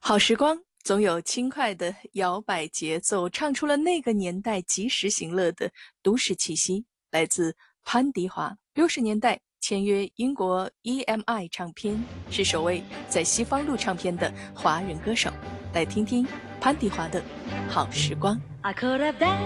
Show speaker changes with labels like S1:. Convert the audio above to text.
S1: 好时光总有轻快的摇摆节奏，唱出了那个年代及时行乐的都市气息。来自潘迪华，60年代签约英国 EMI 唱片，是首位在西方录唱片的华人歌手。来听听潘迪华的《好时光》。